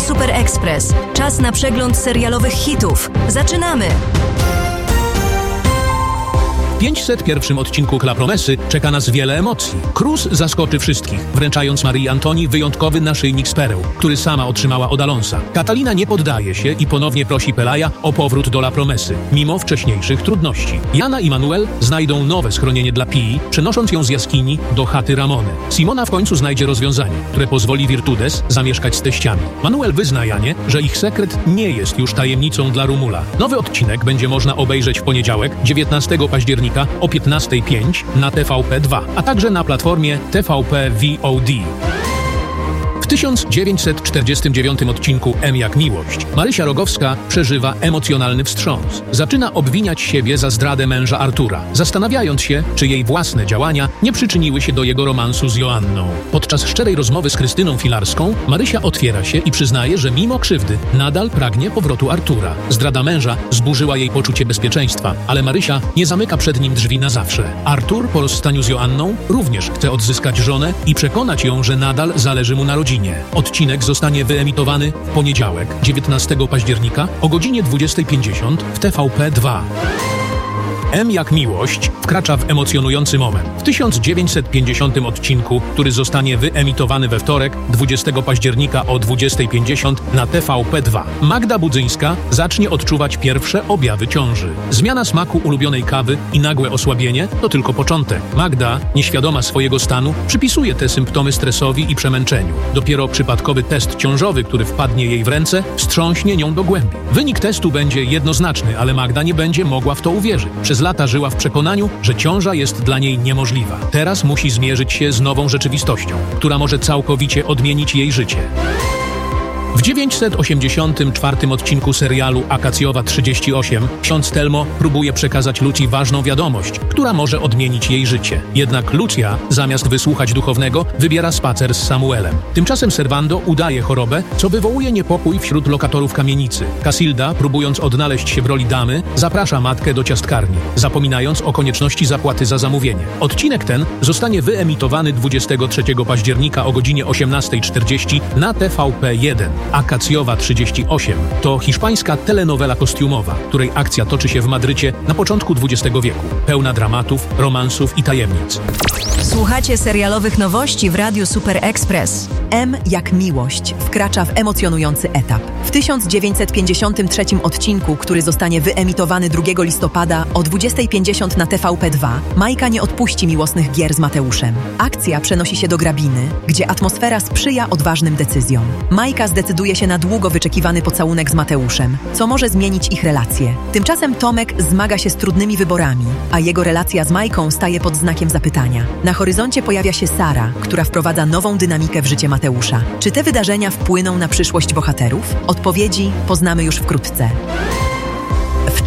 Super Express. Czas na przegląd serialowych hitów. Zaczynamy! W 501. odcinku La Promesy czeka nas wiele emocji. Cruz zaskoczy wszystkich, wręczając Marii Antoni wyjątkowy naszyjnik z pereł, który sama otrzymała od Alonsa. Catalina nie poddaje się i ponownie prosi Pelaya o powrót do La Promesy, mimo wcześniejszych trudności. Jana i Manuel znajdą nowe schronienie dla Pii, przenosząc ją z jaskini do chaty Ramony. Simona w końcu znajdzie rozwiązanie, które pozwoli Virtudes zamieszkać z teściami. Manuel wyzna Janie, że ich sekret nie jest już tajemnicą dla Rumula. Nowy odcinek będzie można obejrzeć w poniedziałek, 19 października o 15:05 na TVP2, a także na platformie TVP VOD. W 1949 odcinku M jak miłość Marysia Rogowska przeżywa emocjonalny wstrząs. Zaczyna obwiniać siebie za zdradę męża Artura, zastanawiając się, czy jej własne działania nie przyczyniły się do jego romansu z Joanną. Podczas szczerej rozmowy z Krystyną Filarską Marysia otwiera się i przyznaje, że mimo krzywdy nadal pragnie powrotu Artura. Zdrada męża zburzyła jej poczucie bezpieczeństwa, ale Marysia nie zamyka przed nim drzwi na zawsze. Artur po rozstaniu z Joanną również chce odzyskać żonę i przekonać ją, że nadal zależy mu na rodzinie. Odcinek zostanie wyemitowany w poniedziałek, 19 października o godzinie 20:50 w TVP2. M jak miłość wkracza w emocjonujący moment. W 1950 odcinku, który zostanie wyemitowany we wtorek, 20 października o 20:50 na TVP2, Magda Budzyńska zacznie odczuwać pierwsze objawy ciąży. Zmiana smaku ulubionej kawy i nagłe osłabienie to tylko początek. Magda, nieświadoma swojego stanu, przypisuje te symptomy stresowi i przemęczeniu. Dopiero przypadkowy test ciążowy, który wpadnie jej w ręce, wstrząśnie nią do głębi. Wynik testu będzie jednoznaczny, ale Magda nie będzie mogła w to uwierzyć. Przez lata żyła w przekonaniu, że ciąża jest dla niej niemożliwa. Teraz musi zmierzyć się z nową rzeczywistością, która może całkowicie odmienić jej życie. W 984 odcinku serialu Akacjowa 38 ksiądz Telmo próbuje przekazać Lucji ważną wiadomość, która może odmienić jej życie. Jednak Lucja, zamiast wysłuchać duchownego, wybiera spacer z Samuelem. Tymczasem Servando udaje chorobę, co wywołuje niepokój wśród lokatorów kamienicy. Casilda, próbując odnaleźć się w roli damy, zaprasza matkę do ciastkarni, zapominając o konieczności zapłaty za zamówienie. Odcinek ten zostanie wyemitowany 23 października o godzinie 18:40 na TVP1. Akacjowa 38 to hiszpańska telenowela kostiumowa, której akcja toczy się w Madrycie na początku XX wieku, pełna dramatów, romansów i tajemnic. Słuchacie serialowych nowości w Radiu Super Express. M jak miłość wkracza w emocjonujący etap. W 1953 odcinku, który zostanie wyemitowany 2 listopada o 20:50 na TVP2, Majka nie odpuści miłosnych gier z Mateuszem. Akcja przenosi się do Grabiny, gdzie atmosfera sprzyja odważnym decyzjom. Majka zdecyduje się na długo wyczekiwany pocałunek z Mateuszem, co może zmienić ich relacje. Tymczasem Tomek zmaga się z trudnymi wyborami, a jego relacja z Majką staje pod znakiem zapytania. Na horyzoncie pojawia się Sara, która wprowadza nową dynamikę w życie Mateusza. Czy te wydarzenia wpłyną na przyszłość bohaterów? Odpowiedzi poznamy już wkrótce. W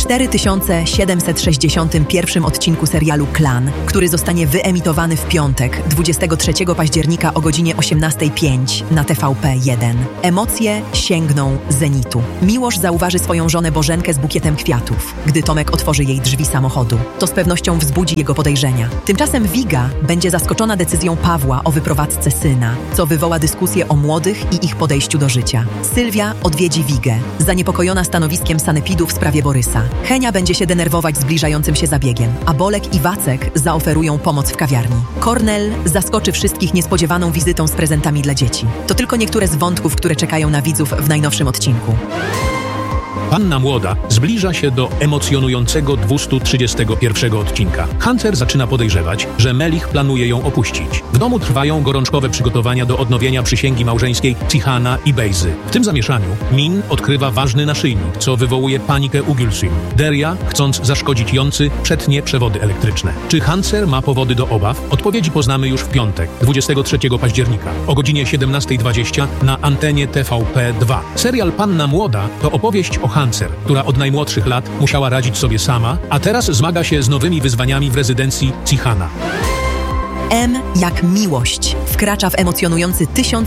4761 odcinku serialu Klan, który zostanie wyemitowany w piątek, 23 października o godzinie 18:05 na TVP1. Emocje sięgną zenitu. Miłosz zauważy swoją żonę Bożenkę z bukietem kwiatów, gdy Tomek otworzy jej drzwi samochodu. To z pewnością wzbudzi jego podejrzenia. Tymczasem Wiga będzie zaskoczona decyzją Pawła o wyprowadzce syna, co wywoła dyskusję o młodych i ich podejściu do życia. Sylwia odwiedzi Wigę, zaniepokojona stanowiskiem sanepidu w sprawie Borysa. Henia będzie się denerwować zbliżającym się zabiegiem, a Bolek i Wacek zaoferują pomoc w kawiarni. Kornel zaskoczy wszystkich niespodziewaną wizytą z prezentami dla dzieci. To tylko niektóre z wątków, które czekają na widzów w najnowszym odcinku. Panna Młoda zbliża się do emocjonującego 231 odcinka. Hunter zaczyna podejrzewać, że Melich planuje ją opuścić. W domu trwają gorączkowe przygotowania do odnowienia przysięgi małżeńskiej Cihana i Bejzy. W tym zamieszaniu Min odkrywa ważny naszyjnik, co wywołuje panikę u Gülsüm. Deria, chcąc zaszkodzić Joncy, przetnie przewody elektryczne. Czy Hunter ma powody do obaw? Odpowiedzi poznamy już w piątek, 23 października o godzinie 17:20 na antenie TVP2. Serial Panna Młoda to opowieść o Hunter, która od najmłodszych lat musiała radzić sobie sama, a teraz zmaga się z nowymi wyzwaniami w rezydencji Cihana. M jak miłość wkracza w emocjonujący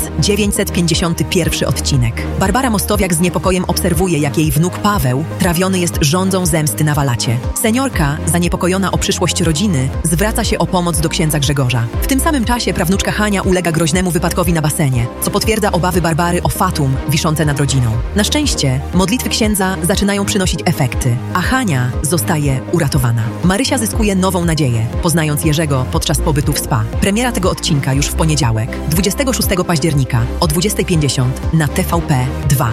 1951 odcinek. Barbara Mostowiak z niepokojem obserwuje, jak jej wnuk Paweł trawiony jest żądzą zemsty na Walacie. Seniorka, zaniepokojona o przyszłość rodziny, zwraca się o pomoc do księdza Grzegorza. W tym samym czasie prawnuczka Hania ulega groźnemu wypadkowi na basenie, co potwierdza obawy Barbary o fatum wiszące nad rodziną. Na szczęście modlitwy księdza zaczynają przynosić efekty, a Hania zostaje uratowana. Marysia zyskuje nową nadzieję, poznając Jerzego podczas pobytu w spa. Premiera tego odcinka już w poniedziałek, 26 października o 20:50 na TVP 2.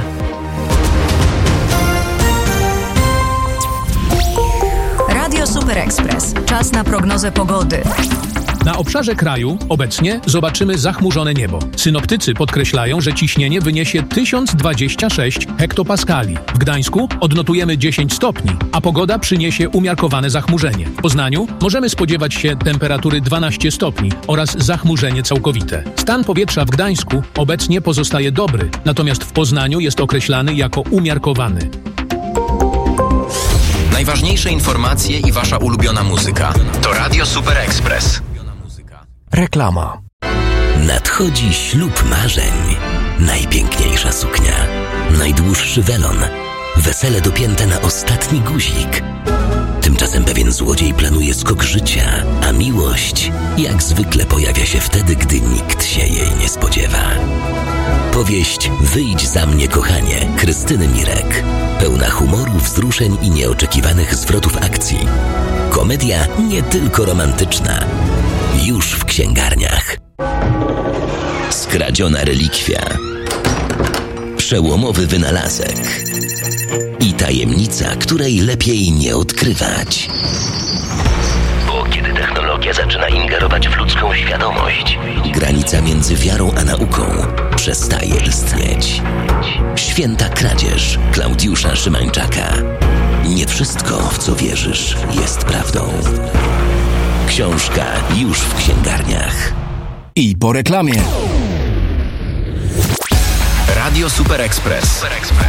Radio Super Express. Czas na prognozę pogody. Na obszarze kraju obecnie zobaczymy zachmurzone niebo. Synoptycy podkreślają, że ciśnienie wyniesie 1026 hektopaskali. W Gdańsku odnotujemy 10 stopni, a pogoda przyniesie umiarkowane zachmurzenie. W Poznaniu możemy spodziewać się temperatury 12 stopni oraz zachmurzenie całkowite. Stan powietrza w Gdańsku obecnie pozostaje dobry, natomiast w Poznaniu jest określany jako umiarkowany. Najważniejsze informacje i wasza ulubiona muzyka. To Radio Super Express. Reklama. Nadchodzi ślub marzeń. Najpiękniejsza suknia. Najdłuższy welon. Wesele dopięte na ostatni guzik. Tymczasem pewien złodziej planuje skok życia, a miłość jak zwykle pojawia się wtedy, gdy nikt się jej nie spodziewa. Powieść Wyjdź za mnie, kochanie Krystyny Mirek. Pełna humoru, wzruszeń i nieoczekiwanych zwrotów akcji. Komedia nie tylko romantyczna. Już w księgarniach. Skradziona relikwia. Przełomowy wynalazek. I tajemnica, której lepiej nie odkrywać. Bo kiedy technologia zaczyna ingerować w ludzką świadomość, granica między wiarą a nauką przestaje istnieć. Święta kradzież Klaudiusza Szymańczaka. Nie wszystko, w co wierzysz, jest prawdą. Książka już w księgarniach. I po reklamie. Radio Super Express.